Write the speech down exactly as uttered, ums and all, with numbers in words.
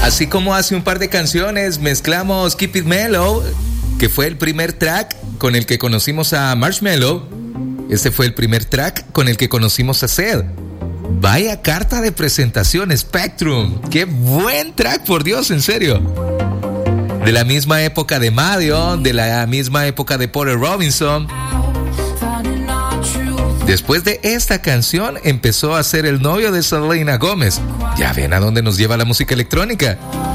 Así como hace un par de canciones mezclamos Keep It Mellow, que fue el primer track con el que conocimos a Marshmello. Este fue el primer track con el que conocimos a Zedd. Vaya carta de presentación, Spectrum. Qué buen track, por Dios, en serio. De la misma época de Madio, de la misma época de Porter Robinson. Después de esta canción empezó a ser el novio de Selena Gómez. Ya ven a dónde nos lleva la música electrónica.